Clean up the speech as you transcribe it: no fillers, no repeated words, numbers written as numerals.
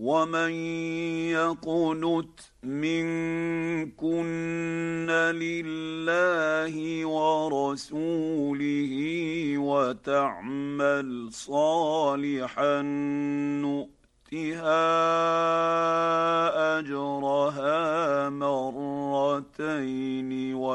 ومن يقنت منكن لله ورسوله وتعمل صالحا نؤتها اجرها مرتين